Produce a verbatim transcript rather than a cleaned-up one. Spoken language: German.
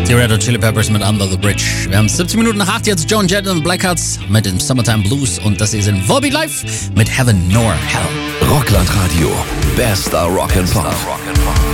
Die Red Hot Chili Peppers mit Under the Bridge. Wir haben siebzehn Minuten nach acht, jetzt Joan Jett und Blackhearts mit dem Summertime Blues und das hier sind Volbeat Live mit Heaven Nor Hell. Rockland Radio, bester Rock'n'Pop.